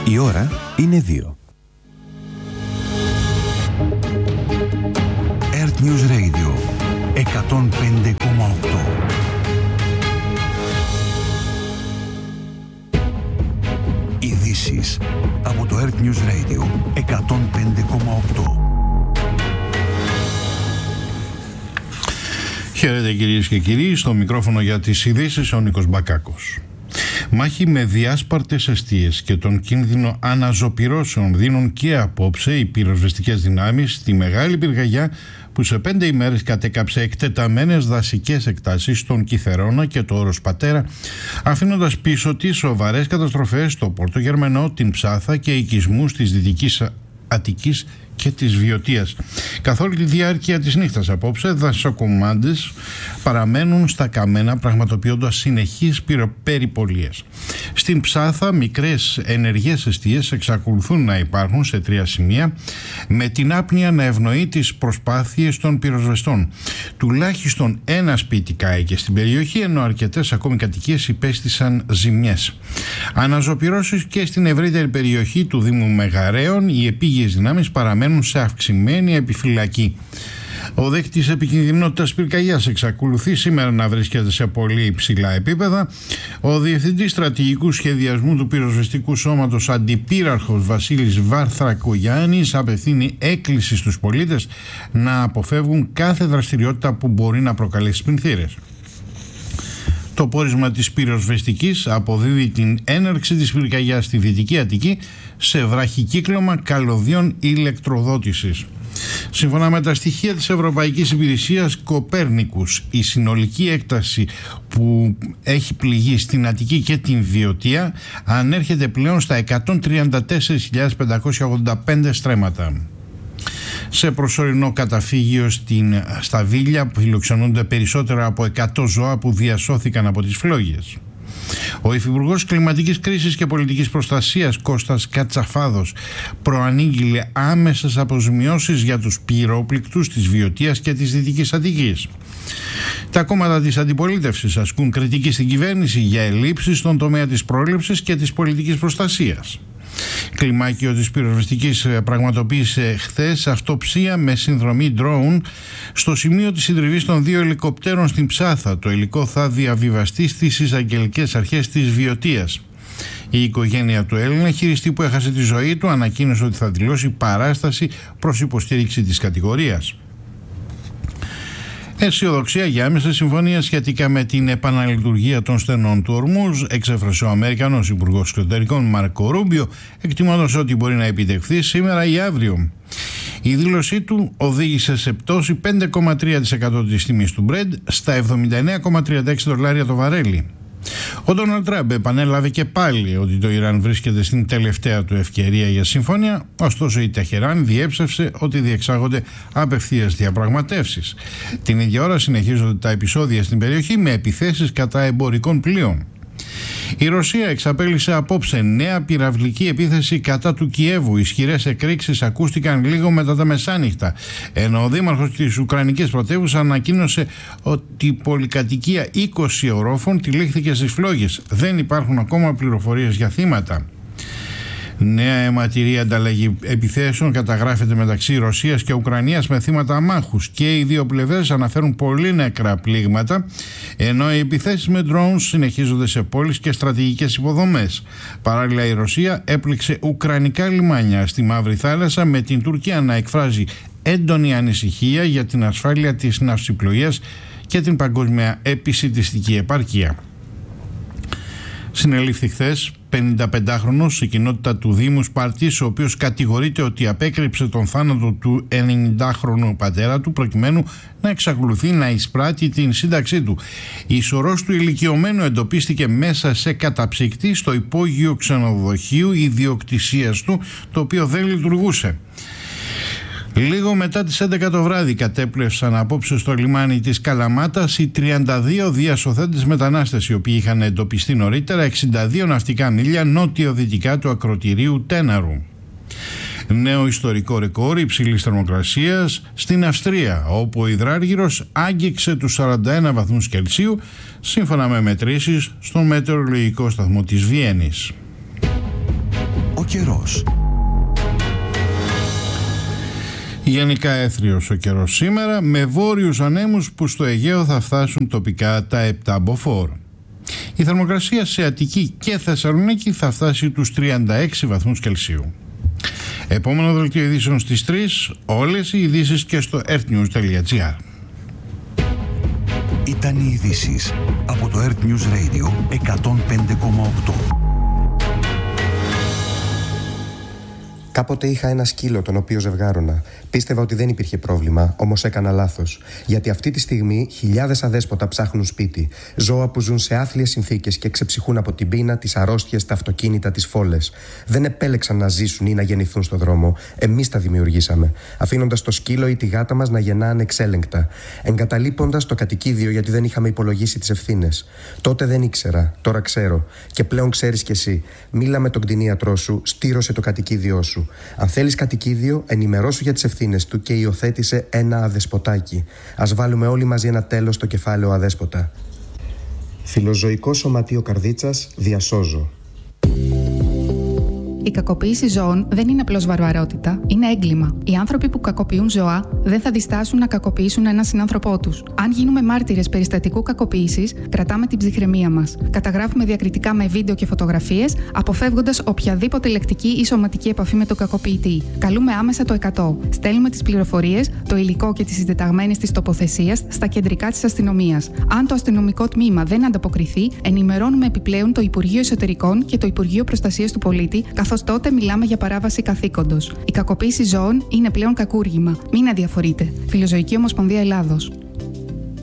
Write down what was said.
Η ώρα είναι 2. Earth News Radio 105,8. Ειδήσεις από το Earth News Radio 105,8. Χαίρετε κυρίες και κύριοι, στο μικρόφωνο για τις ειδήσεις ο Νίκος Μπακάκος. Μάχη με διάσπαρτες εστίες και τον κίνδυνο αναζωπυρώσεων δίνουν και απόψε οι πυροσβεστικές δυνάμεις στη μεγάλη πυρκαγιά που σε 5 ημέρες κατέκαψε εκτεταμένες δασικές εκτάσεις στον Κιθερώνα και το Όρος Πατέρα, αφήνοντας πίσω τις σοβαρές καταστροφές στο Πόρτο Γερμενό, την Ψάθα και οικισμούς της Δυτικής Αττικής και της Βιωτίας. Καθ' όλη τη διάρκεια της νύχτας απόψε, δασοκομάντες παραμένουν στα καμένα, πραγματοποιώντας συνεχείς περιπολίες. Στην Ψάθα, μικρές ενεργές εστίες εξακολουθούν να υπάρχουν σε 3 σημεία, με την άπνοια να ευνοεί τις προσπάθειες των πυροσβεστών. Τουλάχιστον ένα σπίτι κάηκε στην περιοχή, ενώ αρκετές ακόμη κατοικίες υπέστησαν ζημιές. Αναζωπυρώσεις και στην ευρύτερη περιοχή του Δήμου Μεγαρέων, οι επίγειες δυνάμεις παραμένουν σε αυξημένη επιφυλακή. Ο δείκτης επικινδυνότητας πυρκαγιάς εξακολουθεί σήμερα να βρίσκεται σε πολύ υψηλά επίπεδα. Ο Διευθυντής Στρατηγικού Σχεδιασμού του Πυροσβεστικού Σώματος, Αντιπύραρχος Βασίλης Βαρθρακογιάννης, απευθύνει έκκληση στους πολίτες να αποφεύγουν κάθε δραστηριότητα που μπορεί να προκαλέσει πλημμύρες. Το πόρισμα της πυροσβεστικής αποδίδει την έναρξη της πυρκαγιάς στη Δυτική Αττική σε βραχικύκλωμα καλωδίων ηλεκτροδότησης. Σύμφωνα με τα στοιχεία της Ευρωπαϊκής Υπηρεσίας Κοπέρνικους, η συνολική έκταση που έχει πληγεί στην Αττική και την Βιωτία ανέρχεται πλέον στα 134.585 στρέμματα. Σε προσωρινό καταφύγιο στα Βίλια φιλοξενούνται περισσότερα από 100 ζώα που διασώθηκαν από τις φλόγες. Ο Υφυπουργός Κλιματικής Κρίσης και Πολιτικής Προστασίας Κώστας Κατσαφάδος προανήγγειλε άμεσες αποζημιώσεις για τους πυρόπληκτους της Βιωτίας και της Δυτικής Αττικής. Τα κόμματα της αντιπολίτευσης ασκούν κριτική στην κυβέρνηση για ελλείψεις στον τομέα της πρόληψης και της πολιτικής προστασίας. Κλιμάκιο της πυροσβεστικής πραγματοποίησε χθες αυτοψία με συνδρομή drone στο σημείο της συντριβής των 2 ελικοπτέρων στην Ψάθα. Το υλικό θα διαβιβαστεί στις εισαγγελικές αρχές της Βιωτίας. Η οικογένεια του Έλληνα χειριστή που έχασε τη ζωή του ανακοίνωσε ότι θα δηλώσει παράσταση προς υποστήριξη της κατηγορίας. Αισιοδοξία για άμεσα συμφωνία σχετικά με την επαναλειτουργία των στενών του Ορμούζ εξέφρασε ο Αμερικανός Υπουργός Εξωτερικών Μάρκο Ρούμπιο, εκτιμώντας ότι μπορεί να επιτευχθεί σήμερα ή αύριο. Η δήλωσή του οδήγησε σε πτώση 5,3% της τιμής του Brent στα $79,36 το βαρέλι. Ο Ντόναλντ Τραμπ επανέλαβε και πάλι ότι το Ιράν βρίσκεται στην τελευταία του ευκαιρία για συμφωνία, ωστόσο η Τεχεράν διέψευσε ότι διεξάγονται απευθείας διαπραγματεύσεις. Την ίδια ώρα συνεχίζονται τα επεισόδια στην περιοχή με επιθέσεις κατά εμπορικών πλοίων. Η Ρωσία εξαπέλυσε απόψε νέα πυραυλική επίθεση κατά του Κιέβου. Ισχυρές εκρήξεις ακούστηκαν λίγο μετά τα μεσάνυχτα, ενώ ο δήμαρχος της Ουκρανικής πρωτεύουσας ανακοίνωσε ότι η πολυκατοικία 20 ορόφων τυλίχθηκε στις φλόγες. Δεν υπάρχουν ακόμα πληροφορίες για θύματα. Νέα αιματηρή ανταλλαγή επιθέσεων καταγράφεται μεταξύ Ρωσίας και Ουκρανίας με θύματα αμάχους και οι δύο πλευρές αναφέρουν πολύ νεκρά πλήγματα, ενώ οι επιθέσεις με drones συνεχίζονται σε πόλεις και στρατηγικές υποδομές. Παράλληλα, η Ρωσία έπληξε ουκρανικά λιμάνια στη Μαύρη Θάλασσα, με την Τουρκία να εκφράζει έντονη ανησυχία για την ασφάλεια της ναυσιπλοείας και την παγκόσμια επισιτιστική επάρκεια. Συνελήφθη χθες 55χρονος στην κοινότητα του Δήμου Σπάρτης, ο οποίος κατηγορείται ότι απέκρυψε τον θάνατο του 90χρονου πατέρα του προκειμένου να εξακολουθεί να εισπράττει την σύνταξή του. Η σωρός του ηλικιωμένου εντοπίστηκε μέσα σε καταψυκτή στο υπόγειο ξενοδοχείου ιδιοκτησίας του, το οποίο δεν λειτουργούσε. Λίγο μετά τις 11 το βράδυ κατέπλευσαν απόψε στο λιμάνι της Καλαμάτας οι 32 διασωθέντες μετανάστες, οι οποίοι είχαν εντοπιστεί νωρίτερα 62 ναυτικά μίλια νότιο-δυτικά του ακροτηρίου Τέναρου. Νέο ιστορικό ρεκόρ υψηλής θερμοκρασίας στην Αυστρία, όπου ο υδράργυρος άγγιξε τους 41 βαθμούς Κελσίου, σύμφωνα με μετρήσεις στον μετεωρολογικό σταθμό της Βιέννης. καιρός. Γενικά έθριος ο καιρός σήμερα, με βόρειους ανέμους που στο Αιγαίο θα φτάσουν τοπικά τα 7 μποφόρ. Η θερμοκρασία σε Αττική και Θεσσαλονίκη θα φτάσει τους 36 βαθμούς Κελσίου. Επόμενο δελτίο ειδήσεων στις 3, όλες οι ειδήσεις και στο earthnews.gr. Ήταν οι ειδήσεις από το Earth News Radio 105,8. Κάποτε είχα ένα σκύλο τον οποίο ζευγάρωνα. Πίστευα ότι δεν υπήρχε πρόβλημα, όμως έκανα λάθος. Γιατί αυτή τη στιγμή χιλιάδες αδέσποτα ψάχνουν σπίτι. Ζώα που ζουν σε άθλιες συνθήκες και ξεψυχούν από την πείνα, τις αρρώστιες, τα αυτοκίνητα, τις φόλες. Δεν επέλεξαν να ζήσουν ή να γεννηθούν στον δρόμο. Εμείς τα δημιουργήσαμε. Αφήνοντας το σκύλο ή τη γάτα μας να γεννά ανεξέλεγκτα. Εγκαταλείποντας το κατοικίδιο γιατί δεν είχαμε υπολογίσει τις ευθύνες. Τότε δεν ήξερα, τώρα ξέρω. Και πλέον ξέρεις κι εσύ. Μίλα με τον κτηνίατρό σου, στήρωσε το κατοικίδιό σου. Αν θέλεις κατοικίδιο, ενημερώσου για τις ευθύνες του και υιοθέτησε ένα αδεσποτάκι. Ας βάλουμε όλοι μαζί ένα τέλος στο κεφάλαιο αδέσποτα. Φιλοζωικό Σωματείο Καρδίτσας, διασώζω. Η κακοποίηση ζώων δεν είναι απλώς βαρβαρότητα, είναι έγκλημα. Οι άνθρωποι που κακοποιούν ζώα δεν θα διστάσουν να κακοποιήσουν έναν συνάνθρωπό τους. Αν γίνουμε μάρτυρες περιστατικού κακοποίησης, κρατάμε την ψυχραιμία μας. Καταγράφουμε διακριτικά με βίντεο και φωτογραφίες, αποφεύγοντας οποιαδήποτε λεκτική ή σωματική επαφή με τον κακοποιητή. Καλούμε άμεσα το 100. Στέλνουμε τις πληροφορίες, το υλικό και τις συντεταγμένες της τοποθεσίας στα κεντρικά της αστυνομίας. Αν το αστυνομικό τμήμα δεν ανταποκριθεί, ενημερώνουμε επιπλέον το Υπουργείο Εσωτερικών και το Υπουργείο Προστασίας του Πολίτη, καθώς τότε μιλάμε για παράβαση καθήκοντος. Η κακοποίηση ζώων είναι πλέον κακούργημα. Μην αδιαφορείτε. Φιλοζωική Ομοσπονδία Ελλάδος.